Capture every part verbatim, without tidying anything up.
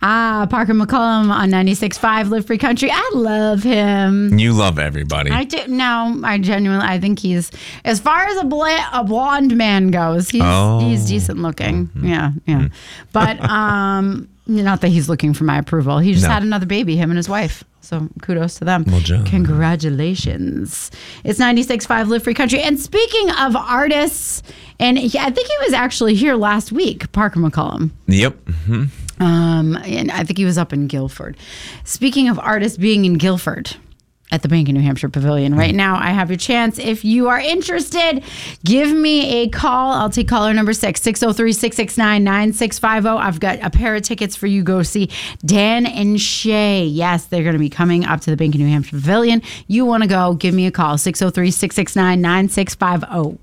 Ah, Parker McCollum on ninety-six point five Live Free Country. I love him. You love everybody. I do. No, I genuinely, I think he's, as far as a, bla- a blonde man goes, he's Oh. he's decent looking. Mm-hmm. Yeah, yeah. Mm-hmm. But um, not that he's looking for my approval. He just No. had another baby, him and his wife. So kudos to them. Well done. Congratulations. It's ninety-six point five Live Free Country. And speaking of artists, and he, I think he was actually here last week, Parker McCollum. Yep. Mm-hmm. Um, and I think he was up in Guilford. Speaking of artists being in Guilford at the Bank of New Hampshire Pavilion, right now I have your chance. If you are interested, give me a call. I'll take caller number six, six oh three, six six nine, nine six five oh. I've got a pair of tickets for you. Go see Dan and Shay. Yes, they're going to be coming up to the Bank of New Hampshire Pavilion. You want to go, give me a call, six oh three, six six nine, nine six five oh.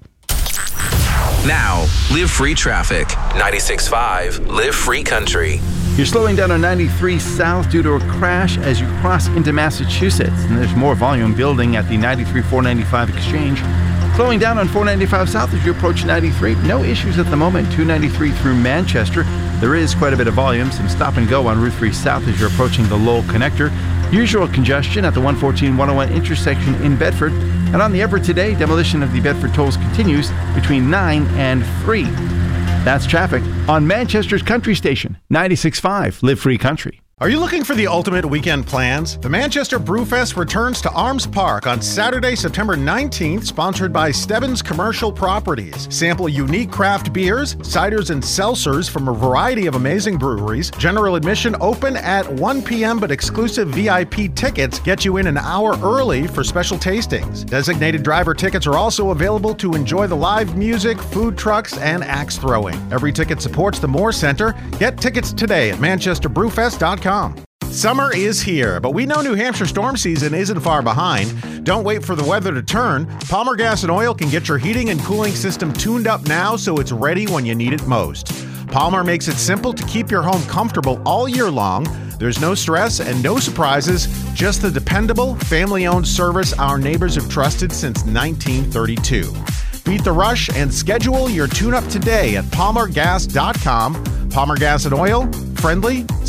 Now, Live Free Traffic. ninety-six point five Live Free Country. You're slowing down on ninety-three South due to a crash as you cross into Massachusetts. And there's more volume building at the ninety-three four ninety-five exchange. Slowing down on four ninety-five South as you approach ninety-three. No issues at the moment. two ninety-three through Manchester. There is quite a bit of volume. Some stop and go on Route three South as you're approaching the Lowell connector. Usual congestion at the one fourteen one oh one intersection in Bedford. And on the Everett today, demolition of the Bedford tolls continues between nine and three. That's traffic on Manchester's Country Station, ninety-six point five Live Free Country. Are you looking for the ultimate weekend plans? The Manchester Brewfest returns to Arms Park on Saturday, September nineteenth, sponsored by Stebbins Commercial Properties. Sample unique craft beers, ciders, and seltzers from a variety of amazing breweries. General admission open at one p.m., but exclusive V I P tickets get you in an hour early for special tastings. Designated driver tickets are also available to enjoy the live music, food trucks, and axe throwing. Every ticket supports the Moore Center. Get tickets today at manchester brewfest dot com. Summer is here, but we know New Hampshire storm season isn't far behind. Don't wait for the weather to turn. Palmer Gas and Oil can get your heating and cooling system tuned up now so it's ready when you need it most. Palmer makes it simple to keep your home comfortable all year long. There's no stress and no surprises, just the dependable, family-owned service our neighbors have trusted since nineteen thirty-two. Beat the rush and schedule your tune-up today at palmer gas dot com. Palmer Gas and Oil, friendly,